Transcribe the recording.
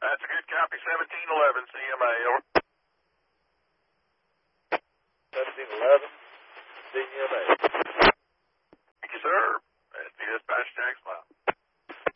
That's a good copy. 1711 CMA, over. 1711 CMA.